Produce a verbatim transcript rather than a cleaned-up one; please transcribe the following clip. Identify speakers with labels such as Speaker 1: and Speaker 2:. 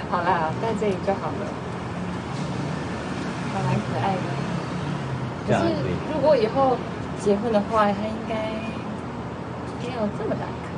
Speaker 1: 好啦，在这里就好了，还蛮可爱的。可是如果以后结婚的话，它应该没有这么大。